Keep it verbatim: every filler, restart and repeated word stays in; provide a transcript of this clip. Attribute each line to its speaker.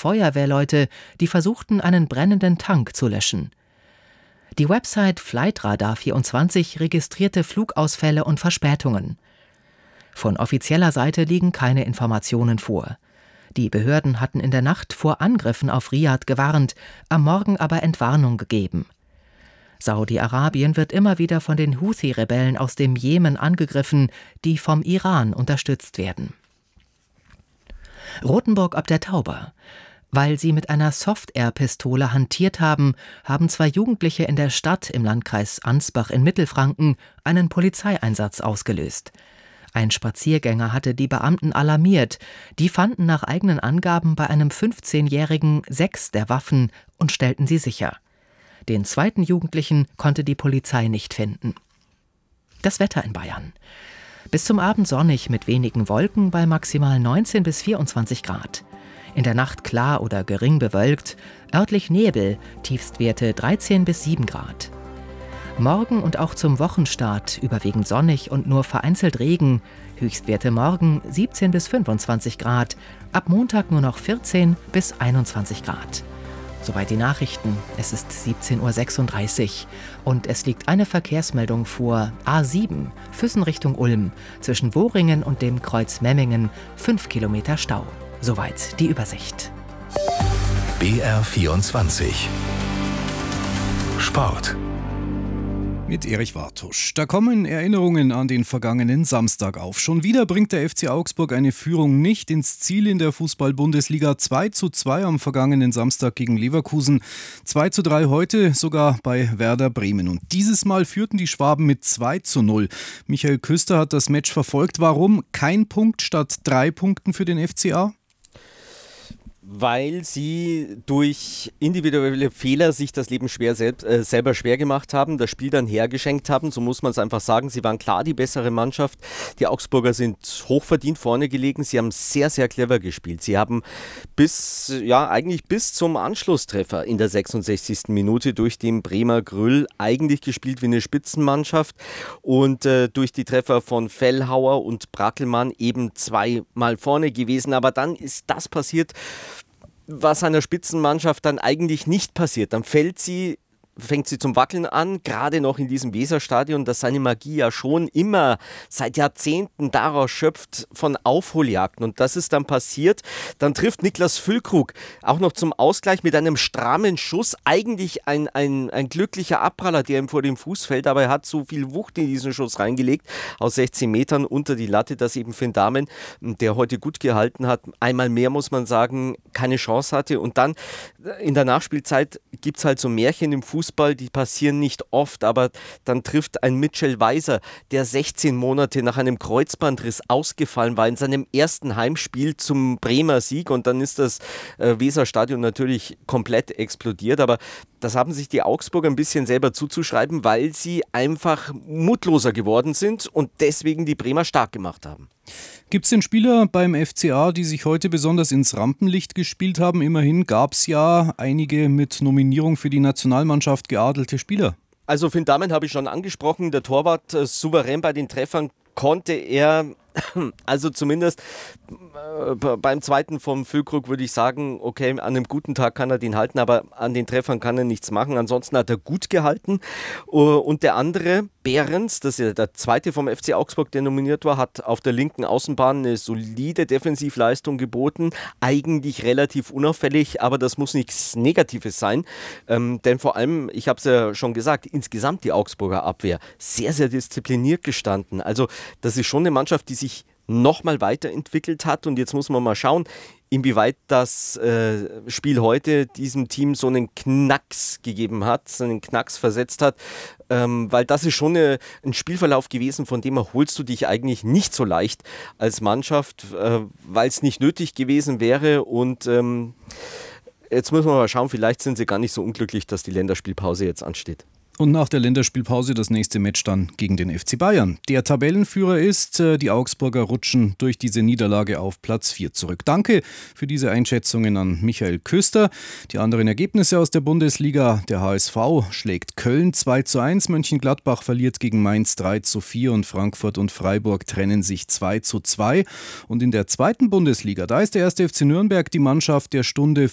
Speaker 1: Feuerwehrleute, die versuchten, einen brennenden Tank zu löschen. Die Website Flightradar vierundzwanzig registrierte Flugausfälle und Verspätungen. Von offizieller Seite liegen keine Informationen vor. Die Behörden hatten in der Nacht vor Angriffen auf Riad gewarnt, am Morgen aber Entwarnung gegeben. Saudi-Arabien wird immer wieder von den Houthi-Rebellen aus dem Jemen angegriffen, die vom Iran unterstützt werden. Rothenburg ob der Tauber. Weil sie mit einer Soft-Air-Pistole hantiert haben, haben zwei Jugendliche in der Stadt im Landkreis Ansbach in Mittelfranken einen Polizeieinsatz ausgelöst. Ein Spaziergänger hatte die Beamten alarmiert. Die fanden nach eigenen Angaben bei einem fünfzehnjährigen sechs der Waffen und stellten sie sicher. Den zweiten Jugendlichen konnte die Polizei nicht finden. Das Wetter in Bayern. Bis zum Abend sonnig mit wenigen Wolken bei maximal neunzehn bis vierundzwanzig Grad. In der Nacht klar oder gering bewölkt, örtlich Nebel, Tiefstwerte dreizehn bis sieben Grad. Morgen und auch zum Wochenstart überwiegend sonnig und nur vereinzelt Regen, Höchstwerte morgen siebzehn bis fünfundzwanzig Grad, ab Montag nur noch vierzehn bis einundzwanzig Grad. Soweit die Nachrichten, es ist siebzehn Uhr sechsunddreißig und es liegt eine Verkehrsmeldung vor A sieben, Füssen Richtung Ulm, zwischen Woringen und dem Kreuz Memmingen, fünf Kilometer Stau. Soweit die Übersicht.
Speaker 2: B R vierundzwanzig Sport
Speaker 3: mit Erich Wartusch. Da kommen Erinnerungen an den vergangenen Samstag auf. Schon wieder bringt der F C Augsburg eine Führung nicht ins Ziel in der Fußball-Bundesliga. zwei zu zwei am vergangenen Samstag gegen Leverkusen. zwei zu drei heute sogar bei Werder Bremen. Und dieses Mal führten die Schwaben mit zwei zu null. Michael Küster hat das Match verfolgt. Warum kein Punkt statt drei Punkten für den F C A?
Speaker 4: Weil sie durch individuelle Fehler sich das Leben schwer selbst, äh, selber schwer gemacht haben, das Spiel dann hergeschenkt haben, so muss man es einfach sagen. Sie waren klar die bessere Mannschaft. Die Augsburger sind hochverdient vorne gelegen. Sie haben sehr, sehr clever gespielt. Sie haben bis, ja, eigentlich bis zum Anschlusstreffer in der sechsundsechzigsten Minute durch den Bremer Grüll eigentlich gespielt wie eine Spitzenmannschaft und äh, durch die Treffer von Fellhauer und Brackelmann eben zweimal vorne gewesen. Aber dann ist das passiert, was einer Spitzenmannschaft dann eigentlich nicht passiert. Dann fällt sie, fängt sie zum Wackeln an, gerade noch in diesem Weserstadion, das seine Magie ja schon immer seit Jahrzehnten daraus schöpft von Aufholjagden. Und das ist dann passiert. Dann trifft Niklas Füllkrug auch noch zum Ausgleich mit einem strammen Schuss. Eigentlich ein, ein, ein glücklicher Abpraller, der ihm vor dem Fuß fällt, aber er hat so viel Wucht in diesen Schuss reingelegt, aus sechzehn Metern unter die Latte, dass eben Finn Dahmen, der heute gut gehalten hat, einmal mehr, muss man sagen, keine Chance hatte. Und dann in der Nachspielzeit gibt es halt so Märchen im Fußball, Fußball, die passieren nicht oft, aber dann trifft ein Mitchell Weiser, der sechzehn Monate nach einem Kreuzbandriss ausgefallen war, in seinem ersten Heimspiel zum Bremer Sieg und dann ist das äh, Weserstadion natürlich komplett explodiert, aber das haben sich die Augsburger ein bisschen selber zuzuschreiben, weil sie einfach mutloser geworden sind und deswegen die Bremer stark gemacht haben.
Speaker 3: Gibt es denn Spieler beim F C A, die sich heute besonders ins Rampenlicht gespielt haben? Immerhin gab es ja einige mit Nominierung für die Nationalmannschaft geadelte Spieler.
Speaker 4: Also Finn Dahmen habe ich schon angesprochen, der Torwart äh, souverän bei den Treffern konnte er, also zumindest äh, beim zweiten vom Füllkrug würde ich sagen, okay, an einem guten Tag kann er den halten, aber an den Treffern kann er nichts machen. Ansonsten hat er gut gehalten. Uh, und der andere, Behrens, das ist ja der zweite vom F C Augsburg, der nominiert war, hat auf der linken Außenbahn eine solide Defensivleistung geboten. Eigentlich relativ unauffällig, aber das muss nichts Negatives sein. Ähm, denn vor allem, ich habe es ja schon gesagt, insgesamt die Augsburger Abwehr sehr, sehr diszipliniert gestanden. Also das ist schon eine Mannschaft, die sich nochmal weiterentwickelt hat und jetzt muss man mal schauen, inwieweit das äh, Spiel heute diesem Team so einen Knacks gegeben hat, so einen Knacks versetzt hat, ähm, weil das ist schon eine, ein Spielverlauf gewesen, von dem erholst du dich eigentlich nicht so leicht als Mannschaft, äh, weil es nicht nötig gewesen wäre und ähm, jetzt müssen wir mal schauen, vielleicht sind sie gar nicht so unglücklich, dass die Länderspielpause jetzt ansteht.
Speaker 3: Und nach der Länderspielpause das nächste Match dann gegen den F C Bayern. Der Tabellenführer ist, die Augsburger rutschen durch diese Niederlage auf Platz vier zurück. Danke für diese Einschätzungen an Michael Küster. Die anderen Ergebnisse aus der Bundesliga. Der H S V schlägt Köln zwei zu eins, Mönchengladbach verliert gegen Mainz drei zu vier und Frankfurt und Freiburg trennen sich zwei zu zwei. Und in der zweiten Bundesliga, da ist der erste F C Nürnberg die Mannschaft der Stunde